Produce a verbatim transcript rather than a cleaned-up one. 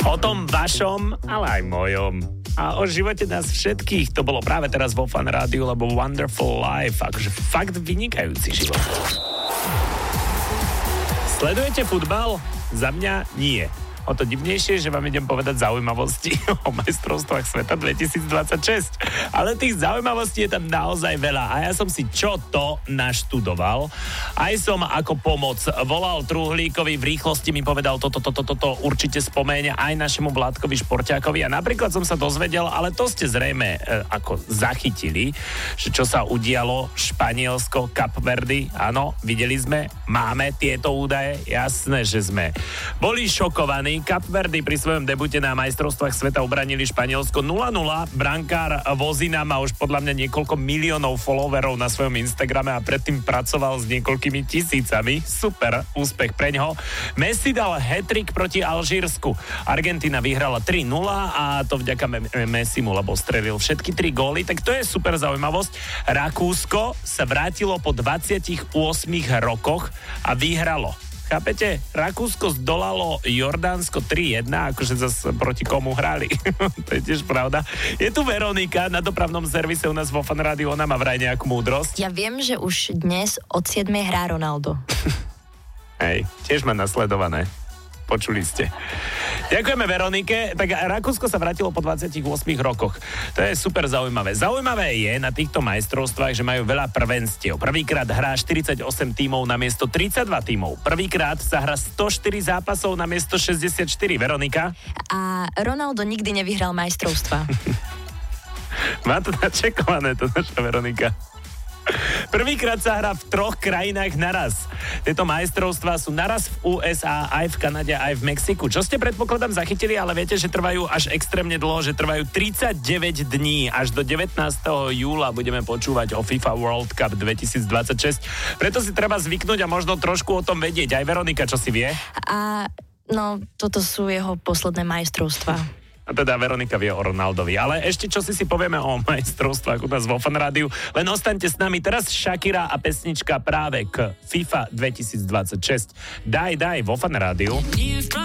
O tom vašom, ale aj mojom. A o živote nás všetkých. To bolo práve teraz vo Fan Rádiu, lebo Wonderful Life. Akože fakt vynikajúci život. Sledujete futbal? Za mňa nie. O to divnejšie, že vám idem povedať zaujímavosti o majstrovstvách sveta dvetisícdvadsaťšesť. Ale tých zaujímavostí je tam naozaj veľa a ja som si čo to naštudoval. Aj som ako pomoc volal Truhlíkovi, v rýchlosti mi povedal toto, toto, toto, určite spomeň aj našemu Vládkovi Šporťákovi a napríklad som sa dozvedel, ale to ste zrejme e, ako zachytili, že čo sa udialo Španielsko, Kapverdy, áno, videli sme, máme tieto údaje, jasné, že sme boli šokovaní. Kapverdy pri svojom debute na majstrovstvách sveta obranili Španielsko nula nula. Brankár Vozina má už podľa mňa niekoľko miliónov followerov na svojom Instagrame a predtým pracoval s niekoľkými tisícami. Super úspech preňho. Messi dal hat-trick proti Alžírsku. Argentína vyhrala tri nula a to vďaka Messimu, lebo strelil všetky tri góly. Tak to je super zaujímavosť. Rakúsko sa vrátilo po dvadsiatich ôsmich rokoch a vyhralo. Chápete? Rakúsko zdolalo Jordánsko tri jedna, akože zase proti komu hrali. To je tiež pravda. Je tu Veronika na dopravnom servise u nás vo Fan Rádiu, ona má vraj nejakú múdrosť. Ja viem, že už dnes od siedmej hrá Ronaldo. Hej, tiež má nasledované. Počuli ste. Ďakujeme Veronike. Tak Rakúsko sa vrátilo po dvadsiatich ôsmich rokoch. To je super zaujímavé. Zaujímavé je na týchto majstrovstvách, že majú veľa prvenstiev. Prvýkrát hrá štyridsaťosem tímov na miesto tridsaťdva tímov. Prvýkrát sa hrá stoštyri zápasov na miesto šesťdesiatštyri. Veronika? A Ronaldo nikdy nevyhral majstrovstva. Má to načekované, to naša Veronika. Prvýkrát sa hrá v troch krajinách naraz. Tieto majstrovstvá sú naraz v ú es á, aj v Kanade, aj v Mexiku. Čo ste predpokladám zachytili, ale viete, že trvajú až extrémne dlho, že trvajú tridsaťdeväť dní. Až do devätnásteho júla budeme počúvať o FIFA World Cup dvetisícdvadsaťšesť. Preto si treba zvyknúť a možno trošku o tom vedieť. Aj Veronika, čo si vie? A no, toto sú jeho posledné majstrovstvá. A teda Veronika vie o Ronaldovi. Ale ešte čo si si povieme o majstrovstvách u nás vo Fan Rádiu. Len ostaňte s nami. Teraz Shakira a pesnička práve k FIFA dvetisícdvadsaťšesť. Daj, daj vo Fan Rádiu.